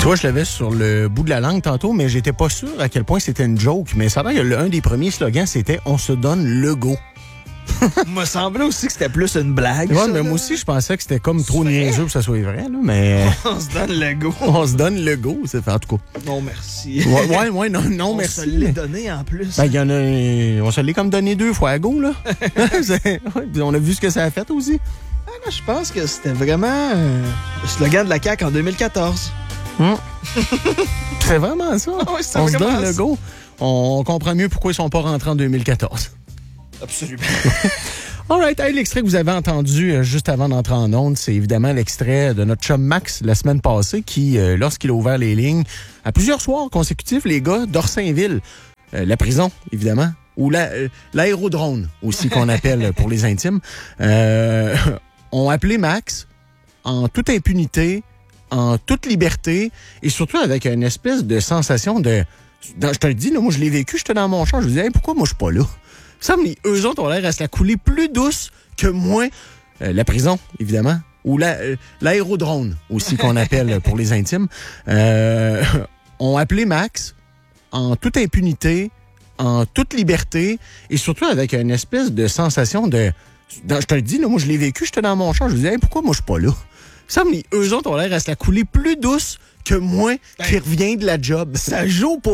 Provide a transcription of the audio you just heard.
vois, je l'avais sur le bout de la langue tantôt, mais j'étais pas sûr à quel point c'était une joke. Mais ça a l'air que un des premiers slogans, c'était « On se donne le go ». Il me semblait aussi que c'était plus une blague. Ouais, ça, mais là. moi aussi, je pensais que c'était comme trop niaiseux pour que ça soit vrai, là, mais On se donne le go. on se donne le go, c'est en tout cas. Non, merci. Ouais, non, On merci. se l'est donné en plus. Ben, il y en a, on se l'est comme donné 2 fois à go, là. Puis on a vu ce que ça a fait aussi. Moi, je pense que c'était vraiment le slogan de la CAQ en 2014. C'est vraiment ça. Ah ouais, c'est On se vraiment donne le ça. go. On comprend mieux pourquoi ils sont pas rentrés en 2014. Absolument. All right. Hey, l'extrait que vous avez entendu juste avant d'entrer en onde, c'est évidemment l'extrait de notre chum Max la semaine passée qui, lorsqu'il a ouvert les lignes, à plusieurs soirs consécutifs, les gars d'Orsainville, la prison, évidemment, ou l'aérodrome aussi qu'on appelle pour les intimes, ont appelé Max en toute impunité, en toute liberté et surtout avec une espèce de sensation de... Je te le dis, là, moi je l'ai vécu, j'étais dans mon char, je me disais hey, pourquoi moi je suis pas là? Ça me dit, eux autres ont l'air à se la couler plus douce que moi. La prison, évidemment, ou l'aérodrome aussi qu'on appelle pour les intimes, ont appelé Max en toute impunité, en toute liberté et surtout avec une espèce de sensation de... Je te le dis, là, moi je l'ai vécu, j'étais dans mon char, je me disais hey, pourquoi moi je suis pas là? Ça me dit, eux autres ont l'air à se la couler plus douce que moi qui revient de la job. Ça joue pour